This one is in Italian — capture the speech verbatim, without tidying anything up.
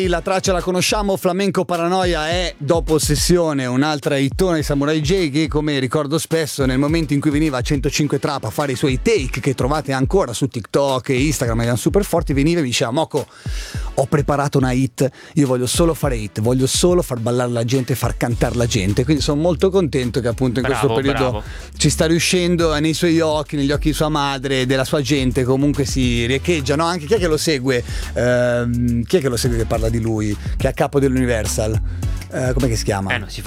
La traccia la conosciamo, Flamenco Paranoia è dopo Ossessione, un'altra hittona di Samurai J che, come ricordo spesso, nel momento in cui veniva a centocinque Trap a fare i suoi take che trovate ancora su TikTok e Instagram, erano super forti, veniva e mi diceva: Moco, ho preparato una hit, io voglio solo fare hit, voglio solo far ballare la gente, far cantare la gente. Quindi sono molto contento che appunto in Bravo, questo periodo bravo. ci sta riuscendo, nei suoi occhi, negli occhi di sua madre, della sua gente, comunque si riecheggia, no? Anche chi è che lo segue? Ehm, chi è che lo segue che parla di lui, che è a capo dell'Universal, eh, come che si chiama? Eh, non si